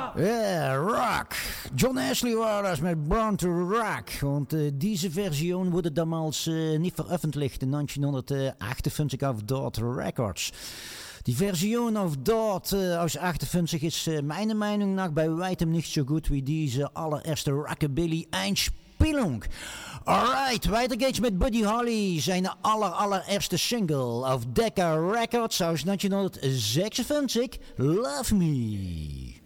Ja, rock. John Ashley was dat met Born to Rock. Want deze versie wordt damals niet veröffentlicht in 1958 auf Dort Records. Die versie auf Dort aus 58 is meiner Meinung nach bei weitem nicht so gut wie diese allererste Rockabilly Einspielung. Alright, weiter geht's mit Buddy Holly, zijn allererste single auf Decca Records aus 1956, Love Me.